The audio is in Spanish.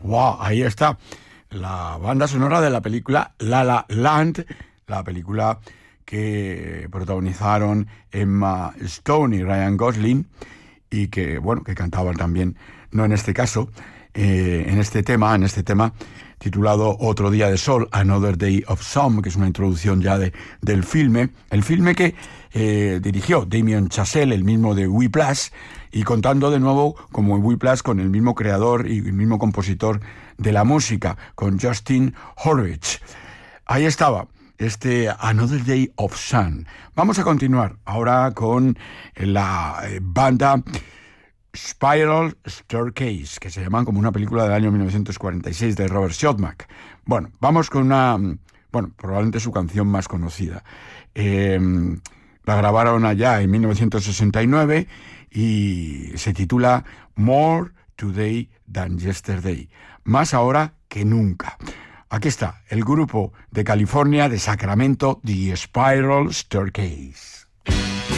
¡Wow! Ahí está la banda sonora de la película La La Land, la película que protagonizaron Emma Stone y Ryan Gosling y que, bueno, que cantaban también, no en este caso, en este tema titulado Otro Día de Sol, Another Day of Sun, que es una introducción ya del filme. El filme que dirigió Damien Chazelle, el mismo de Whiplash, y contando de nuevo, como en Whiplash, con el mismo creador y el mismo compositor de la música, con Justin Horwitz. Ahí estaba este Another Day of Sun. Vamos a continuar ahora con la banda Spiral Staircase, que se llaman como una película del año 1946 de Robert Siodmak. Bueno, vamos con probablemente su canción más conocida. La grabaron allá en 1969 y se titula More Today Than Yesterday. Más ahora que nunca. Aquí está el grupo de California, de Sacramento, The Spiral Staircase.